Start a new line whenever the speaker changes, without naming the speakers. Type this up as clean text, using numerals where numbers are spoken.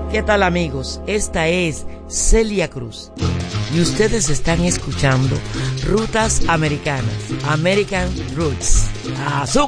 ¿Qué tal, amigos? Esta es Celia Cruz y ustedes están escuchando Rutas Americanas, American Roots. ¡Azúcar!